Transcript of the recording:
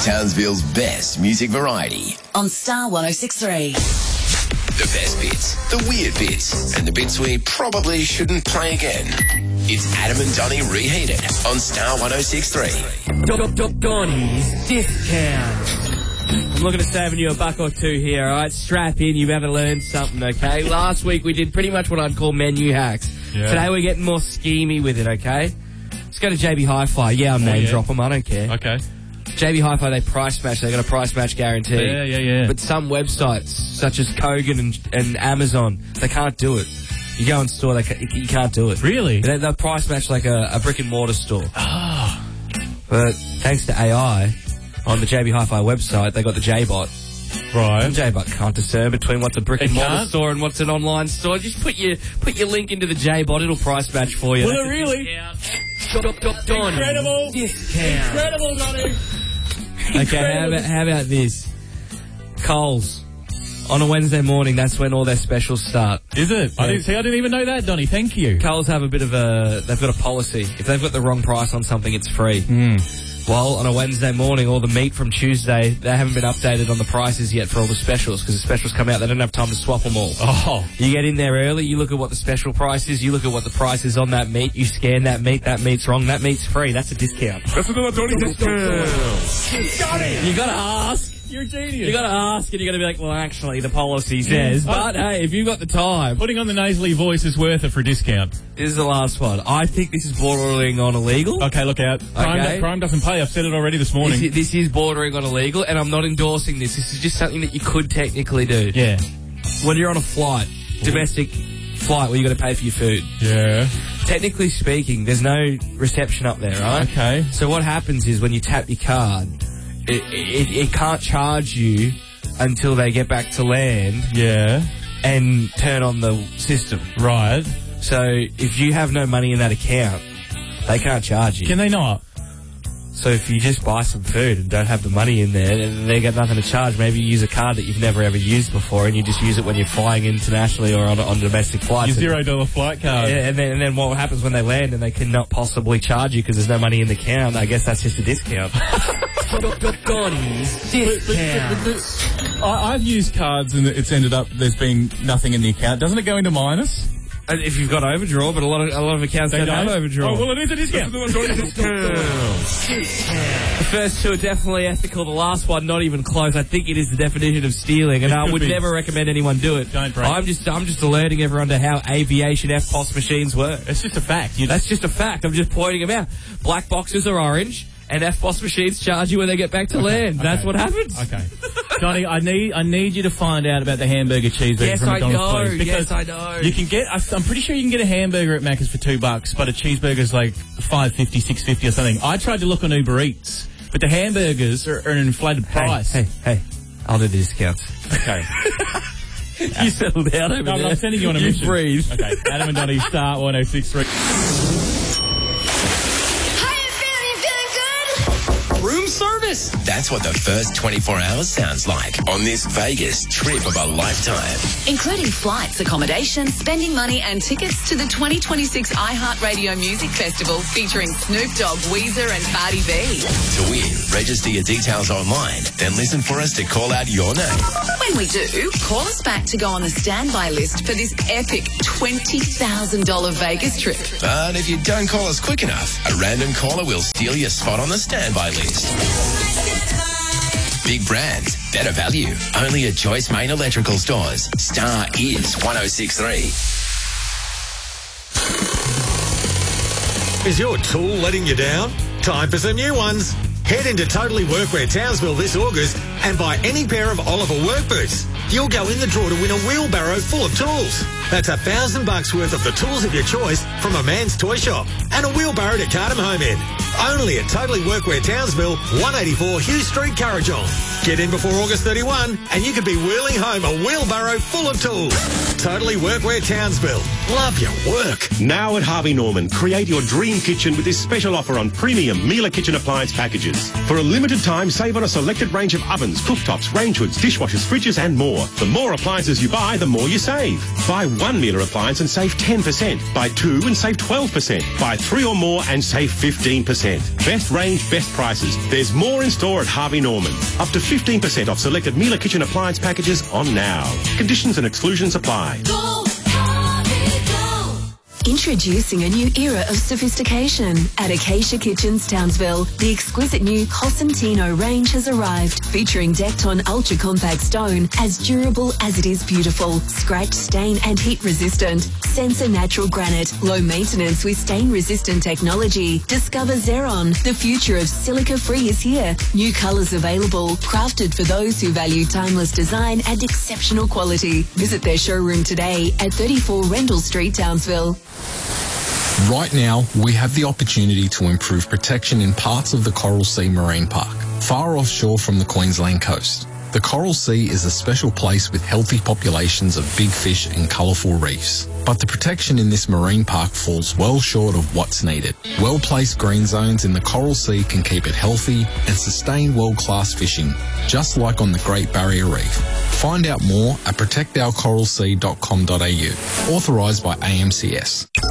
Townsville's best music variety. On Star 106.3. The best bits, the weird bits, and the bits we probably shouldn't play again. It's Adam and Donnie Reheated on Star 106.3. Donnie's Discount. I'm looking at saving you $1 or $2 here, all right? Strap in, you better learn something, okay? Last week we did pretty much what I'd call menu hacks. Yeah. Today we're getting more schemy with it, okay? Let's go to JB Hi-Fi. Yeah, I'm name drop them, I don't care. Okay. JB Hi-Fi, they price match. They got a price match guarantee. Yeah. But some websites, such as Kogan and Amazon, they can't do it. You go in store, you can't do it. Really? They'll price match like a brick and mortar store. Oh. But thanks to AI, on the JB Hi-Fi website, they got the J-Bot. Right. And J-Bot can't discern between what's a brick and mortar store and what's an online store. Just put your link into the J-Bot, it'll price match for you. Will it really? Incredible. Discount. Incredible, Donnie. Okay, how about this? Coles. On a Wednesday morning, that's when all their specials start. Is it? Yeah. I didn't even know that, Donnie. Thank you. Coles have they've got a policy. If they've got the wrong price on something, it's free. Well, on a Wednesday morning, all the meat from Tuesday, they haven't been updated on the prices yet for all the specials, because the specials come out, they don't have time to swap them all. Oh. You get in there early, you look at what the special price is, you look at what the price is on that meat, you scan that meat's wrong, that meat's free, that's a discount. That's another Donnie discount. Got it! You gotta ask. You're a genius. You gotta ask and you gotta be like, well, actually, the policy says. But hey, if you've got the time. Putting on the nasally voice is worth it for a discount. This is the last one. I think this is bordering on illegal. Okay, look out. Prime doesn't pay. I've said it already this morning. This is bordering on illegal, and I'm not endorsing this. This is just something that you could technically do. Yeah. When you're on a flight, domestic flight where you got to pay for your food. Yeah. Technically speaking, there's no reception up there, right? Okay. So what happens is when you tap your card, it can't charge you until they get back to land. Yeah. And turn on the system. Right. So if you have no money in that account, they can't charge you. Can they not? So if you just buy some food and don't have the money in there, and they got nothing to charge, maybe you use a card that you've never ever used before, and you just use it when you're flying internationally or on domestic flights. Your $0 flight card. And then what happens when they land and they cannot possibly charge you because there's no money in the account? I guess that's just a discount. Donnie's discount. I've used cards and it's ended up there's been nothing in the account. Doesn't it go into minus? If you've got overdraw, but a lot of accounts don't have overdraw. Oh, well, it is a discount. The first two are definitely ethical. The last one, not even close. I think it is the definition of stealing, and I would never recommend anyone do it. Don't break. I'm just alerting everyone to how aviation FPOS machines work. It's just a fact. That's just a fact. I'm just pointing them out. Black boxes are orange, and FPOS machines charge you when they get back to land. That's what happens. Okay. Donnie, I need you to find out about the hamburger cheeseburger from McDonald's, please. Yes, I know. You can get, I'm pretty sure you can get a hamburger at Macca's for $2, but a cheeseburger's like $5.50, $6.50 or something. I tried to look on Uber Eats, but the hamburgers are an inflated price. Hey, I'll do the discounts. Okay. You settle down over there. No, I'm sending you on a mission. You breathe. Okay, Adam and Donnie, Star 106.3. Room service. That's what the first 24 hours sounds like on this Vegas trip of a lifetime. Including flights, accommodation, spending money and tickets to the 2026 iHeartRadio Music Festival featuring Snoop Dogg, Weezer and Cardi B. To win, register your details online, then listen for us to call out your name. When we do, call us back to go on the standby list for this epic $20,000 Vegas trip. But if you don't call us quick enough, a random caller will steal your spot on the standby list. Big brands, better value. Only at Joyce Main Electrical Stores. Star is 106.3. Is your tool letting you down? Time for some new ones. Head into Totally Workwear Townsville this August and buy any pair of Oliver work boots. You'll go in the draw to win a wheelbarrow full of tools. That's $1,000 worth of the tools of your choice from a man's toy shop and a wheelbarrow to cart 'em home in. Only at Totally Workwear Townsville, 184 Hughes Street, Currajong. Get in before August 31 and you could be wheeling home a wheelbarrow full of tools. Totally Workwear Townsville. Love your work. Now at Harvey Norman, create your dream kitchen with this special offer on premium Miele kitchen appliance packages. prices. For a limited time, save on a selected range of ovens, cooktops, range hoods, dishwashers, fridges and more. The more appliances you buy, the more you save. Buy one Miele appliance and save 10%. Buy two and save 12%. Buy three or more and save 15%. Best range, best prices. There's more in store at Harvey Norman. Up to 15% off selected Miele kitchen appliance packages on now. Conditions and exclusions apply. Introducing a new era of sophistication. At Acacia Kitchens, Townsville, the exquisite new Cosentino range has arrived, featuring Decton Ultra Compact Stone, as durable as it is beautiful, scratch, stain and heat resistant. Sensor natural granite, low maintenance with stain resistant technology. Discover Xeron. The future of silica free is here. New colours available, crafted for those who value timeless design and exceptional quality. Visit their showroom today at 34 Rendell Street, Townsville. Right now, we have the opportunity to improve protection in parts of the Coral Sea Marine Park, far offshore from the Queensland coast. The Coral Sea is a special place with healthy populations of big fish and colourful reefs. But the protection in this marine park falls well short of what's needed. Well-placed green zones in the Coral Sea can keep it healthy and sustain world-class fishing, just like on the Great Barrier Reef. Find out more at protectourcoralsea.com.au. Authorised by AMCS.